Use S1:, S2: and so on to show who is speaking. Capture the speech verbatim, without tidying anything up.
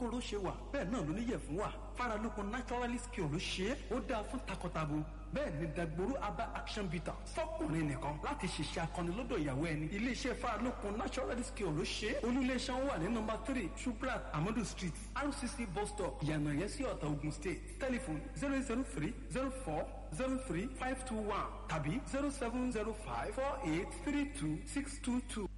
S1: kóró ṣe wà bẹ́ẹ̀ náà ló níyẹ̀fun wà Faralókun naturalist cure ló ṣe é ó dáa fún takọtabo bẹ́ẹ̀ ni Dagboru aba action bitter fọ́kùnrin nìkan láti ṣiṣẹ́ akọni lọ́dọ̀ ìyàwó ẹni iléeṣẹ́ Faralókun naturalist cure ló ṣe é olúléeṣẹ́ wà ní nọ́mbà three Shubrat Amadu street R C C bus stop Yànàyẹ́sí Ọ̀tà Ogun state telephone zero zero three zero four zero three five two one tàbí zero seven zero five four eight three two six two two.